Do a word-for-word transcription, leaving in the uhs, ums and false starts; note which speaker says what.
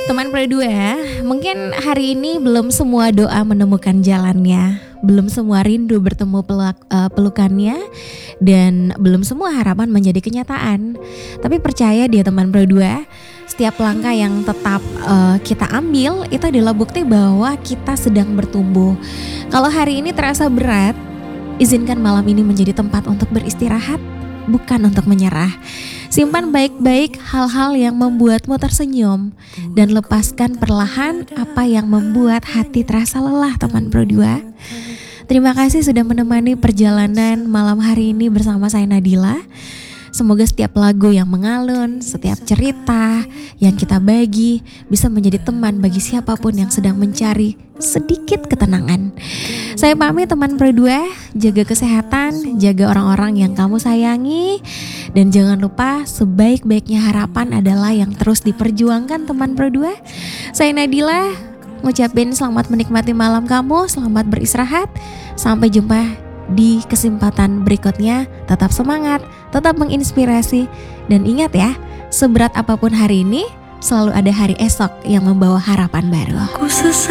Speaker 1: Teman Pro dua, mungkin hari ini belum semua doa menemukan jalannya, belum semua rindu bertemu peluk, uh, pelukannya, dan belum semua harapan menjadi kenyataan. Tapi percaya dia teman Pro dua, setiap langkah yang tetap uh, kita ambil itu adalah bukti bahwa kita sedang bertumbuh. Kalau hari ini terasa berat, izinkan malam ini menjadi tempat untuk beristirahat, bukan untuk menyerah. Simpan baik-baik hal-hal yang membuatmu tersenyum dan lepaskan perlahan apa yang membuat hati terasa lelah, teman Pro dua. Terima kasih sudah menemani perjalanan malam hari ini bersama saya Nadila. Semoga setiap lagu yang mengalun, setiap cerita yang kita bagi bisa menjadi teman bagi siapapun yang sedang mencari sedikit ketenangan. Saya pamit teman Pro dua, jaga kesehatan, jaga orang-orang yang kamu sayangi, dan jangan lupa sebaik-baiknya harapan adalah yang terus diperjuangkan teman Pro dua. Saya Nadila, ngucapin selamat menikmati malam kamu, selamat beristirahat, sampai jumpa di kesempatan berikutnya. Tetap semangat, tetap menginspirasi, dan ingat ya, seberat apapun hari ini, selalu ada hari esok yang membawa harapan baru.